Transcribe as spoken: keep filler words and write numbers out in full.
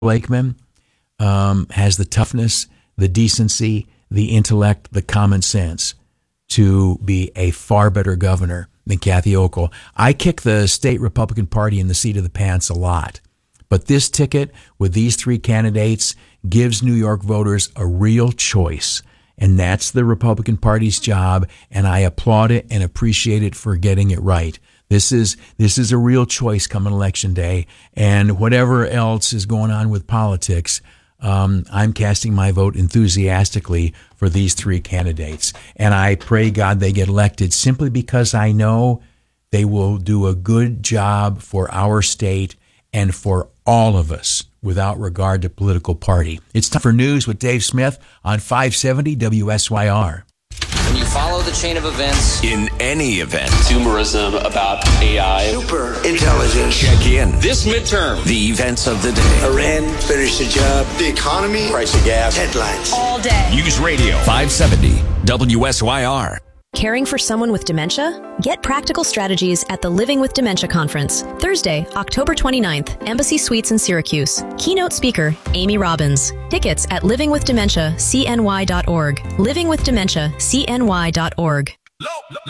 Blakeman um, has the toughness, the decency, the intellect, the common sense to be a far better governor than Kathy Hochul. I kick the state Republican Party in the seat of the pants a lot, but this ticket with these three candidates gives New York voters a real choice, and that's the Republican Party's job, and I applaud it and appreciate it for getting it right. This is this is a real choice coming election day, and whatever else is going on with politics, um, I'm casting my vote enthusiastically for these three candidates. And I pray God they get elected simply because I know they will do a good job for our state and for all of us without regard to political party. It's time for news with Dave Smith on five seventy W S Y R. When you follow the chain of events, in any event, consumerism about A I, super intelligence, check in. This midterm, the events of the day. Iran finished the job, the economy, price of gas, headlines, all day. News Radio five seventy W S Y R. Caring for someone with dementia? Get practical strategies at the Living with Dementia Conference, Thursday, October twenty-ninth, Embassy Suites in Syracuse. Keynote speaker, Amy Robbins. Tickets at living with dementia c n y dot org. living with dementia c n y dot org. Low, low.